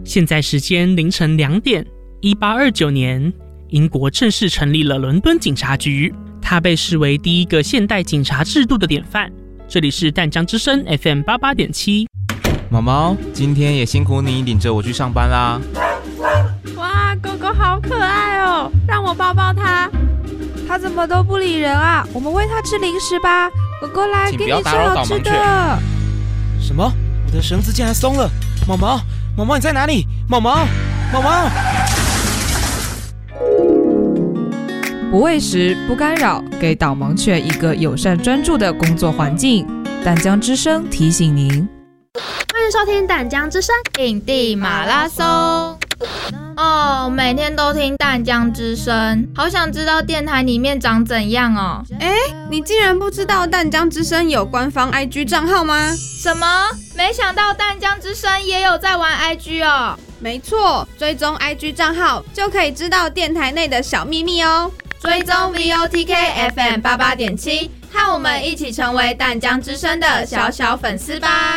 现在时间凌晨2点。1829年，英国正式成立了伦敦警察局，它被视为第一个现代警察制度的典范。这里是淡江之声 FM 88.7。 毛毛，今天也辛苦你领着我去上班啦。 哇，狗狗好可爱哦，让我抱抱它。它怎么都不理人啊？我们喂它吃零食吧。狗狗来，给你吃好吃的。 什么？我的绳子竟然松了！毛毛，毛毛你在哪里？毛毛，毛毛。 不喂食，不干扰，给导盲犬一个友善专注的工作环境。淡江之声提醒您。 欢迎收听淡江之声印地马拉松。哦，每天都听淡江之声，好想知道电台里面长怎样哦。 你竟然不知道淡江之声有官方 IG 账号吗？ 什么？没想到淡江之声也有在玩 IG 哦。 没错，追踪 IG 账号就可以知道电台内的小秘密哦。 追踪 VOTK FM 88.7，和我们一起成为淡江之声的小小粉丝吧。